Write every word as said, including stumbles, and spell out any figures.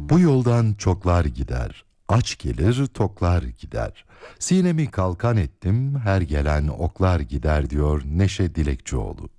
Bu yoldan çoklar gider, aç gelir toklar gider. Sinemi kalkan ettim, her gelen oklar gider diyor Neşe Dilekçioğlu.